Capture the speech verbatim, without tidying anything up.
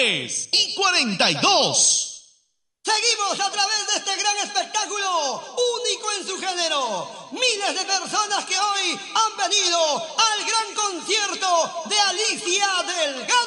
tres y cuarenta y dos. Seguimos a través de este gran espectáculo, único en su género. Miles de personas que hoy han venido al gran concierto de Alicia Delgado.